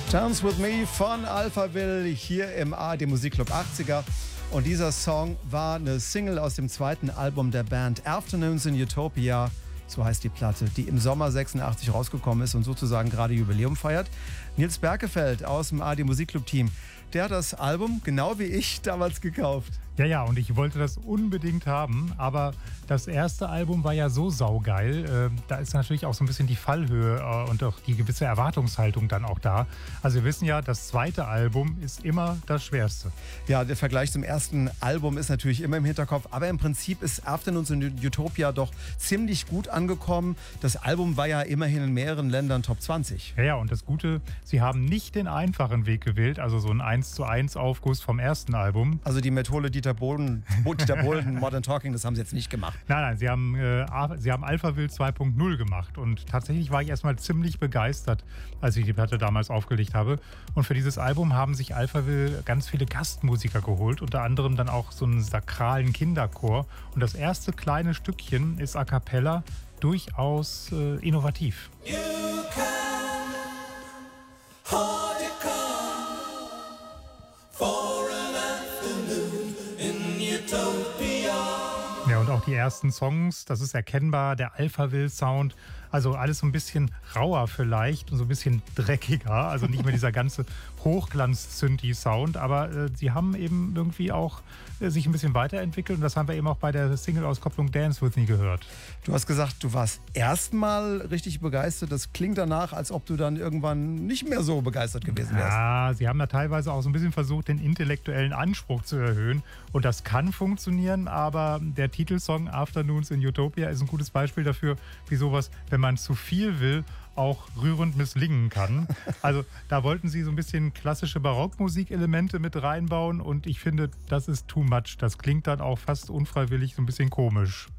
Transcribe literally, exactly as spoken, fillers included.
Dance With Me von Alphaville hier im A R D Musikclub achtziger. Und dieser Song war eine Single aus dem zweiten Album der Band Afternoons in Utopia. So heißt die Platte, die im Sommer sechsundachtzig rausgekommen ist und sozusagen gerade Jubiläum feiert. Nils Berkefeld aus dem A R D Musikclub-Team, der hat das Album, genau wie ich, damals gekauft. Ja, ja, und ich wollte das unbedingt haben, aber das erste Album war ja so saugeil. Äh, da ist natürlich auch so ein bisschen die Fallhöhe äh, und auch die gewisse Erwartungshaltung dann auch da. Also wir wissen ja, das zweite Album ist immer das Schwerste. Ja, der Vergleich zum ersten Album ist natürlich immer im Hinterkopf, aber im Prinzip ist Afternoons in Utopia doch ziemlich gut angekommen. Das Album war ja immerhin in mehreren Ländern Top zwanzig. Ja, ja, und das Gute, sie haben nicht den einfachen Weg gewählt, also so ein eins zu eins Aufguss vom ersten Album. Also die Methode Dieter Bohlen, Dieter Bohlen, Modern Talking, das haben sie jetzt nicht gemacht. Nein, nein, sie haben, äh, sie haben Alphaville zwei Punkt null gemacht und tatsächlich war ich erstmal ziemlich begeistert, als ich die Platte damals aufgelegt habe. Und für dieses Album haben sich Alphaville ganz viele Gastmusiker geholt, unter anderem dann auch so einen sakralen Kinderchor. Und das erste kleine Stückchen ist a cappella, durchaus äh, innovativ. You can hold your car for an afternoon in Utopia. Ja, und auch die ersten Songs, das ist erkennbar, der Alphaville-Sound, also alles so ein bisschen rauer vielleicht und so ein bisschen dreckiger, also nicht mehr dieser ganze Hochglanz-Synthi-Sound, aber äh, sie haben eben irgendwie auch äh, sich ein bisschen weiterentwickelt und das haben wir eben auch bei der Single-Auskopplung Dance With Me gehört. Du hast gesagt, du warst erstmal richtig begeistert. Das klingt danach, als ob du dann irgendwann nicht mehr so begeistert gewesen wärst. Ja, sie haben da teilweise auch so ein bisschen versucht, den intellektuellen Anspruch zu erhöhen und das kann funktionieren, aber der Titelsong Afternoons in Utopia ist ein gutes Beispiel dafür, wie sowas, wenn man zu viel will, auch rührend misslingen kann. Also da wollten sie so ein bisschen klassische Barockmusikelemente mit reinbauen und ich finde, das ist too much. Das klingt dann auch fast unfreiwillig so ein bisschen komisch.